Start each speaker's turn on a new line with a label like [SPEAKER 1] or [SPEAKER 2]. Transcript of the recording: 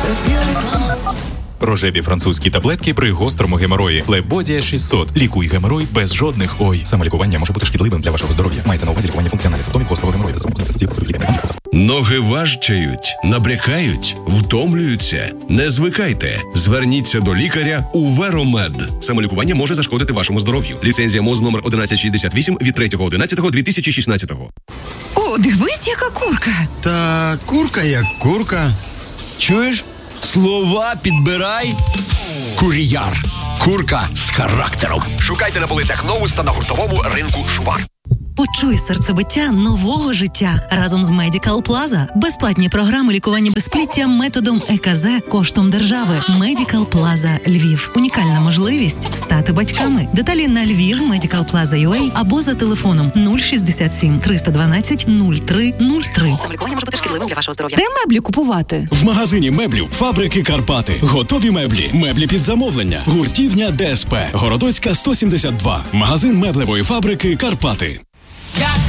[SPEAKER 1] Рожеві французькі таблетки при гострому геморої. Лебодія 600. Лікуй геморой без жодних ой. Самолікування може бути шкідливим для вашого здоров'я. Мається на увазі лікування функціональних симптомів гострого геморою.
[SPEAKER 2] Ноги важчають, набрякають, втомлюються. Не звикайте. Зверніться до лікаря у Веромед. Самолікування може зашкодити вашому здоров'ю. Ліцензія МОЗ номер 1168 від 3.11.2016.
[SPEAKER 3] О, дивись, яка курка.
[SPEAKER 4] Та курка як курка. Чуєш? Слова підбирай. Кур'яр. Курка з характером.
[SPEAKER 2] Шукайте на полицях Новус та на гуртовому ринку Швар.
[SPEAKER 5] Почуй серцебиття нового життя разом з Medical Plaza. Безплатні програми лікування безпліття методом ЕКЗ коштом держави. Medical Plaza Львів. Унікальна можливість стати батьками. Деталі на Львів Medical Plaza UA або за телефоном 067 312 0303.
[SPEAKER 6] Самолікування може бути шкідливим для вашого здоров'я.
[SPEAKER 3] Де меблі купувати?
[SPEAKER 7] В магазині меблів «Фабрики Карпати». Готові меблі. Меблі під замовлення. Гуртівня ДСП. Городоцька, 172. Магазин меблевої фабрики «Карпати».